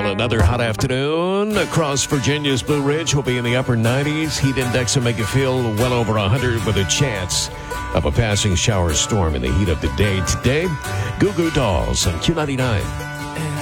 another hot afternoon across Virginia's Blue Ridge. Will be in the upper 90s. Heat index will make you feel well over 100 with a chance of a passing shower storm in the heat of the day. Today, Goo Goo Dolls on Q99.